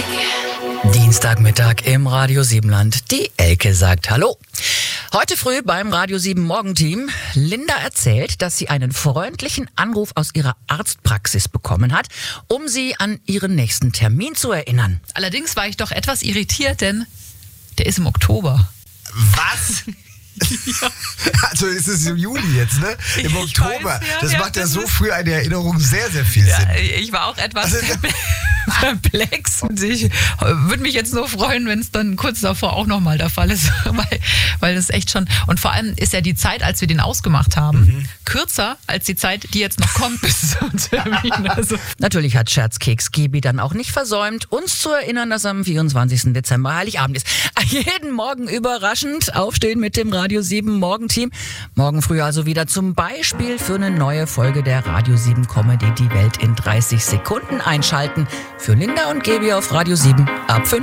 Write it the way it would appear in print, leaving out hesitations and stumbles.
Dienstagmittag im Radio 7 Land. Die Elke sagt Hallo. Heute früh beim Radio 7 Morgenteam. Linda erzählt, dass sie einen freundlichen Anruf aus ihrer Arztpraxis bekommen hat, um sie an ihren nächsten Termin zu erinnern. Allerdings war ich doch etwas irritiert, denn der ist im Oktober. Was? Ja. Also ist es im Juli jetzt, ne? Im Oktober. Weiß, ja, das ja, macht ja das so ist früh eine Erinnerung sehr, sehr viel Sinn. Ich war auch etwas perplex und ich würde mich jetzt nur freuen, wenn es dann kurz davor auch nochmal der Fall ist, weil das echt schon, und vor allem ist ja die Zeit, als wir den ausgemacht haben, kürzer als die Zeit, die jetzt noch kommt bis zum Termin. Also. Natürlich hat Scherzkeks Gibi dann auch nicht versäumt, uns zu erinnern, dass am 24. Dezember Heiligabend ist. Jeden Morgen überraschend aufstehen mit dem Radio 7 Morgenteam. Morgen früh also wieder zum Beispiel für eine neue Folge der Radio 7 Comedy Die Welt in 30 Sekunden einschalten. Für Linda und Gibi auf Radio 7 ab 5.